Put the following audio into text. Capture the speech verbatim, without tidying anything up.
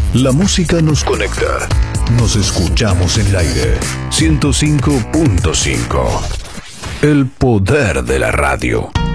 La música nos conecta. Nos escuchamos en el aire. ciento cinco punto cinco. El poder de la radio.